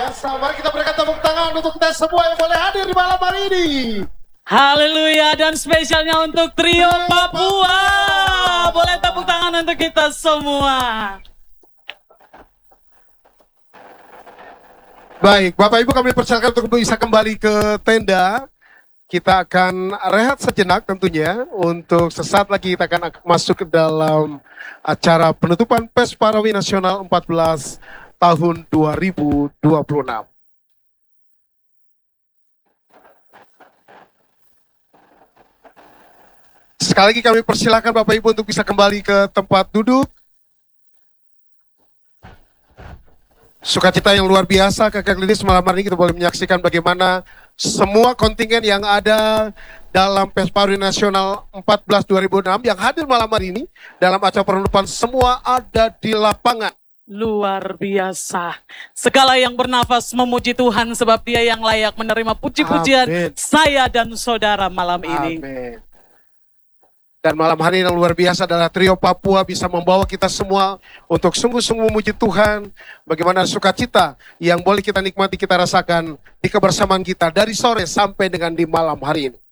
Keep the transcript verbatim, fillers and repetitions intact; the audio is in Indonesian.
biasa. Mari kita berikan tepuk tangan untuk kita semua yang boleh hadir di malam hari ini. Haleluya, dan spesialnya untuk Trio Papua. Boleh tepuk tangan untuk kita semua. Baik, Bapak Ibu kami persilakan untuk bisa kembali ke tenda. Kita akan rehat sejenak tentunya. Untuk sesaat lagi kita akan masuk ke dalam acara penutupan P E S Parawi Nasional empat belas tahun dua ribu dua puluh enam. Sekali lagi kami persilakan Bapak Ibu untuk bisa kembali ke tempat duduk. Sukacita yang luar biasa kakak Lilis malam hari ini kita boleh menyaksikan bagaimana semua kontingen yang ada dalam P E S Parawi Nasional empat belas dua ribu enam yang hadir malam hari ini dalam acara penutupan semua ada di lapangan. Luar biasa. Segala yang bernafas memuji Tuhan sebab Dia yang layak menerima puji-pujian Amin. saya dan saudara malam ini. Amin. Dan malam hari yang luar biasa adalah Trio Papua bisa membawa kita semua untuk sungguh-sungguh memuji Tuhan. Bagaimana sukacita yang boleh kita nikmati, kita rasakan di kebersamaan kita dari sore sampai dengan di malam hari ini.